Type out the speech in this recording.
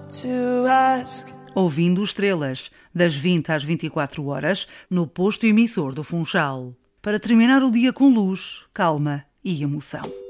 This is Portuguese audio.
to ask. Ouvindo Estrelas, das 20 às 24 horas, no posto emissor do Funchal. Para terminar o dia com luz, calma e emoção.